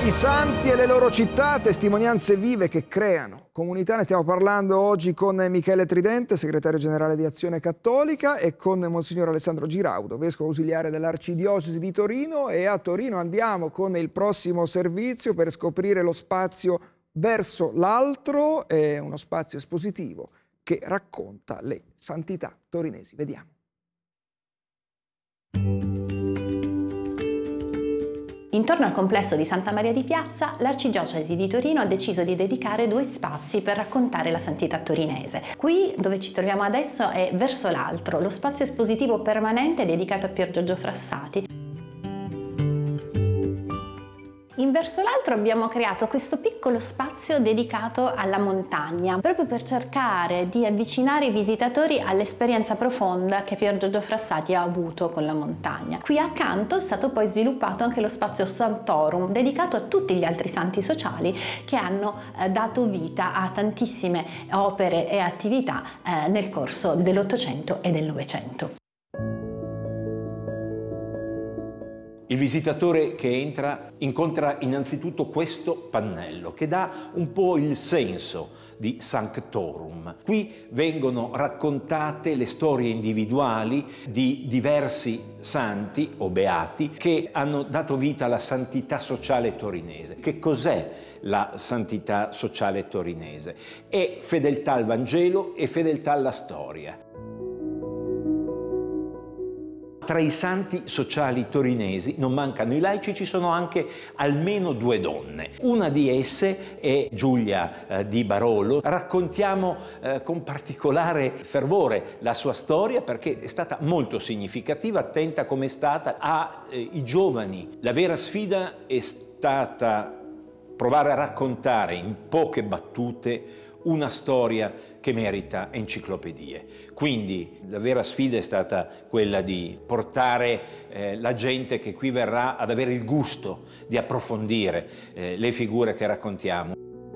I santi e le loro città, testimonianze vive che creano comunità. Ne stiamo parlando oggi con Michele Tridente, segretario generale di Azione Cattolica, e con Monsignor Alessandro Giraudo, vescovo ausiliare dell'Arcidiocesi di Torino. E a Torino andiamo con il prossimo servizio per scoprire lo spazio Verso l'Altro, uno spazio espositivo che racconta le santità torinesi. Vediamo. Intorno al complesso di Santa Maria di Piazza, l'Arcidiocesi di Torino ha deciso di dedicare 2 spazi per raccontare la santità torinese. Qui, dove ci troviamo adesso, è Verso l'Altro, lo spazio espositivo permanente dedicato a Pier Giorgio Frassati. In Verso l'Altro abbiamo creato questo piccolo spazio dedicato alla montagna, proprio per cercare di avvicinare i visitatori all'esperienza profonda che Pier Giorgio Frassati ha avuto con la montagna. Qui accanto è stato poi sviluppato anche lo spazio Sanctorum, dedicato a tutti gli altri santi sociali che hanno dato vita a tantissime opere e attività nel corso dell'Ottocento e del Novecento. Il visitatore che entra incontra innanzitutto questo pannello che dà un po' il senso di Sanctorum. Qui vengono raccontate le storie individuali di diversi santi o beati che hanno dato vita alla santità sociale torinese. Che cos'è la santità sociale torinese? È fedeltà al Vangelo e fedeltà alla storia. Tra i santi sociali torinesi non mancano i laici, ci sono anche almeno 2 donne. Una di esse è Giulia di Barolo. Raccontiamo con particolare fervore la sua storia perché è stata molto significativa, attenta come è stata ai giovani. La vera sfida è stata provare a raccontare in poche battute una storia che merita enciclopedie. Quindi la vera sfida è stata quella di portare la gente che qui verrà ad avere il gusto di approfondire le figure che raccontiamo.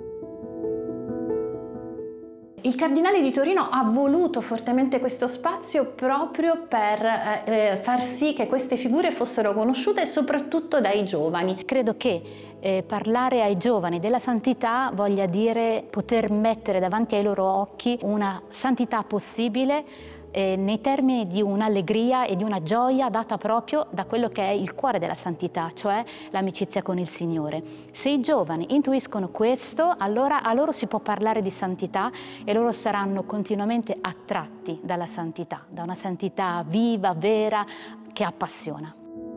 Il Cardinale di Torino ha voluto fortemente questo spazio proprio per far sì che queste figure fossero conosciute soprattutto dai giovani. Credo che parlare ai giovani della santità voglia dire poter mettere davanti ai loro occhi una santità possibile nei termini di un'allegria e di una gioia data proprio da quello che è il cuore della santità, cioè l'amicizia con il Signore. Se i giovani intuiscono questo, allora a loro si può parlare di santità e loro saranno continuamente attratti dalla santità, da una santità viva, vera, che appassiona.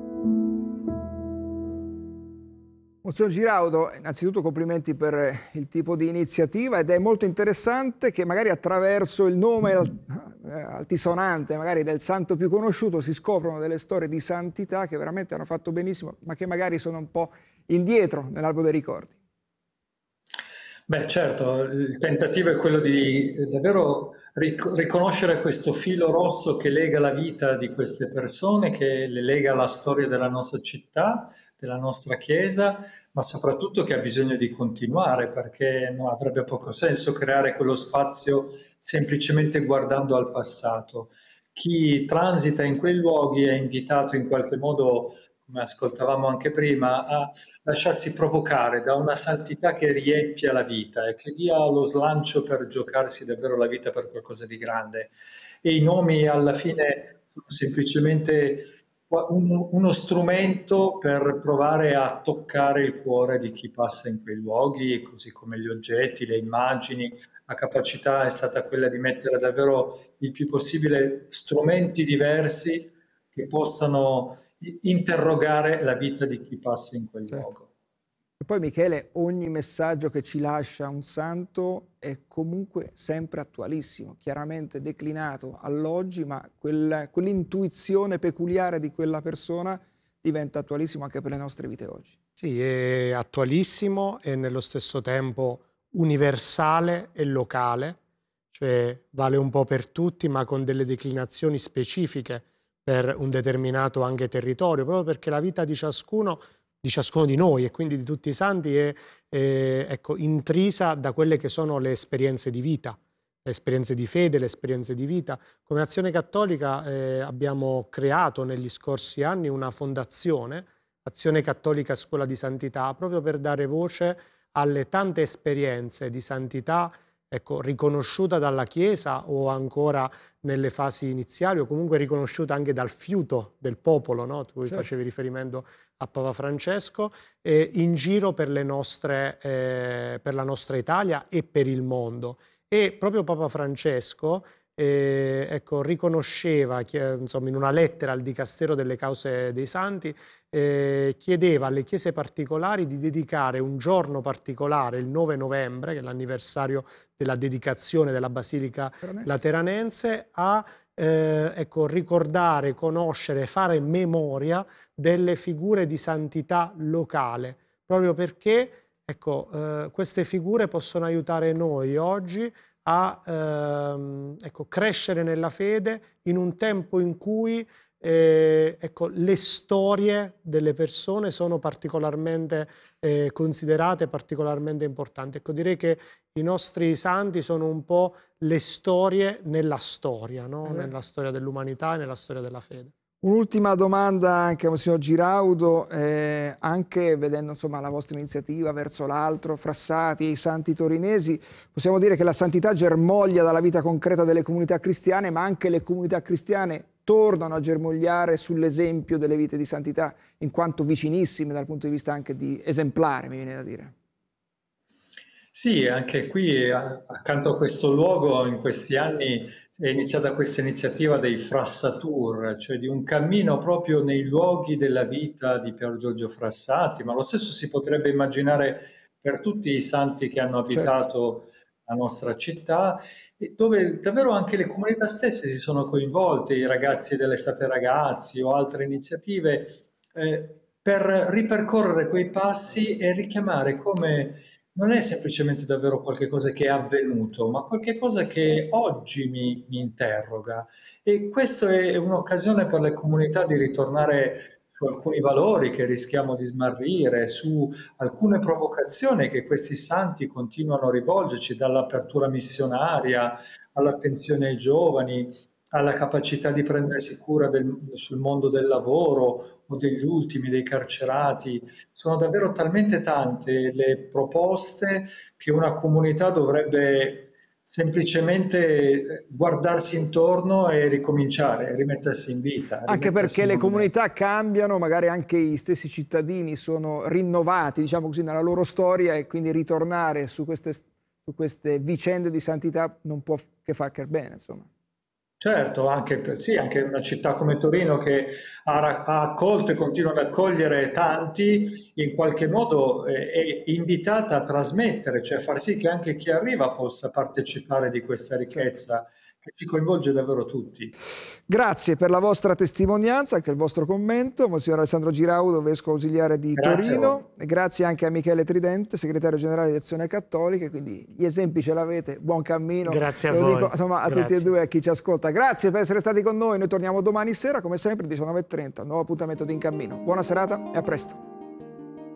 Monsignor Giraudo, innanzitutto complimenti per il tipo di iniziativa, ed è molto interessante che magari attraverso il nome altisonante magari del santo più conosciuto si scoprono delle storie di santità che veramente hanno fatto benissimo, ma che magari sono un po' indietro nell'albo dei ricordi. Beh, certo, il tentativo è quello di davvero riconoscere questo filo rosso che lega la vita di queste persone, che le lega alla storia della nostra città, della nostra Chiesa, ma soprattutto che ha bisogno di continuare, perché non avrebbe poco senso creare quello spazio semplicemente guardando al passato. Chi transita in quei luoghi è invitato in qualche modo, come ascoltavamo anche prima, a lasciarsi provocare da una santità che riempia la vita e che dia lo slancio per giocarsi davvero la vita per qualcosa di grande. E i nomi alla fine sono semplicemente uno strumento per provare a toccare il cuore di chi passa in quei luoghi, così come gli oggetti, le immagini. La capacità è stata quella di mettere davvero il più possibile strumenti diversi che possano interrogare la vita di chi passa in quel luogo. E poi Michele, ogni messaggio che ci lascia un santo è comunque sempre attualissimo, chiaramente declinato all'oggi, ma quell'intuizione peculiare di quella persona diventa attualissimo anche per le nostre vite oggi. Sì, è attualissimo e nello stesso tempo universale e locale, cioè vale un po' per tutti, ma con delle declinazioni specifiche per un determinato anche territorio, proprio perché la vita di ciascuno di noi e quindi di tutti i santi è ecco, intrisa da quelle che sono le esperienze di vita, le esperienze di fede, le esperienze di vita. Come Azione Cattolica abbiamo creato negli scorsi anni una fondazione, Azione Cattolica Scuola di Santità, proprio per dare voce alle tante esperienze di santità, ecco, riconosciuta dalla Chiesa o ancora nelle fasi iniziali, o comunque riconosciuta anche dal fiuto del popolo, no? Tu facevi riferimento a Papa Francesco, in giro per la nostra Italia e per il mondo. E proprio Papa Francesco ecco, riconosceva, insomma, in una lettera al Dicastero delle Cause dei Santi, chiedeva alle chiese particolari di dedicare un giorno particolare, il 9 novembre, che è l'anniversario della dedicazione della Basilica Lateranense, a ecco, ricordare, conoscere, fare memoria delle figure di santità locale, proprio perché ecco, queste figure possono aiutare noi oggi a ecco, crescere nella fede in un tempo in cui ecco, le storie delle persone sono particolarmente considerate, particolarmente importanti. Ecco, direi che i nostri santi sono un po' le storie nella storia, no? Nella storia dell'umanità e nella storia della fede. Un'ultima domanda anche a Monsignor Giraudo, anche vedendo insomma la vostra iniziativa verso l'altro, Frassati e i santi torinesi, possiamo dire che la santità germoglia dalla vita concreta delle comunità cristiane, ma anche le comunità cristiane tornano a germogliare sull'esempio delle vite di santità, in quanto vicinissime dal punto di vista anche di esemplare, mi viene da dire. Sì, anche qui accanto a questo luogo in questi anni è iniziata questa iniziativa dei Frassatur, cioè di un cammino proprio nei luoghi della vita di Pier Giorgio Frassati, ma lo stesso si potrebbe immaginare per tutti i santi che hanno abitato la nostra città, dove davvero anche le comunità stesse si sono coinvolte, i ragazzi dell'Estate Ragazzi o altre iniziative, per ripercorrere quei passi e richiamare come non è semplicemente davvero qualcosa che è avvenuto, ma qualcosa che oggi mi interroga. E questa è un'occasione per le comunità di ritornare su alcuni valori che rischiamo di smarrire, su alcune provocazioni che questi santi continuano a rivolgerci, dall'apertura missionaria all'attenzione ai giovani, alla capacità di prendersi cura sul mondo del lavoro o degli ultimi, dei carcerati. Sono davvero talmente tante le proposte che una comunità dovrebbe semplicemente guardarsi intorno e ricominciare, rimettersi in vita. Anche perché le comunità cambiano, magari anche gli stessi cittadini sono rinnovati, diciamo così, nella loro storia, e quindi ritornare su queste vicende di santità non può che far che bene, insomma. Certo, anche una città come Torino che ha accolto e continua ad accogliere tanti, in qualche modo è invitata a trasmettere, cioè a far sì che anche chi arriva possa partecipare di questa ricchezza che ci coinvolge davvero tutti. Grazie per la vostra testimonianza, anche il vostro commento, Monsignor Alessandro Giraudo, Vescovo Ausiliare di Torino, e grazie anche a Michele Tridente, Segretario Generale di Azione Cattolica, quindi gli esempi ce l'avete, buon cammino. Grazie a voi. Dico, insomma, a tutti e due, a chi ci ascolta. Grazie per essere stati con noi torniamo domani sera, come sempre, 19:30, nuovo appuntamento di In Cammino. Buona serata e a presto.